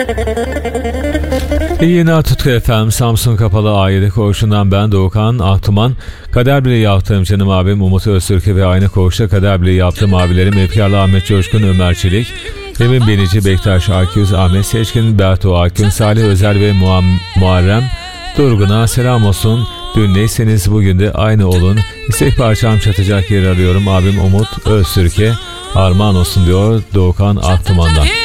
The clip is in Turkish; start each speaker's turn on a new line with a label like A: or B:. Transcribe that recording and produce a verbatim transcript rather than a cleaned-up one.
A: İyi yeni Tutku F M, Samsun Kapalı A yedi Koğuşu'ndan ben Doğukan Aktuman. Kader Birliği yaptığım canım abim Umut Öztürk'e ve aynı koğuşta Kader Birliği yaptığım abilerim Efkarlı Ahmet Coşkun, Ömer Çelik, Emin Benici, Bektaş Akgüz, Ahmet Seçkin, Berto Akgün, Salih Özer ve Muam- Muharrem Durgun'a selam olsun. Dün neyseniz bugün de aynı olun. İstek parçam çatacak yer arıyorum. Abim Umut Öztürk'e armağan olsun diyor Doğukan Aktuman'dan.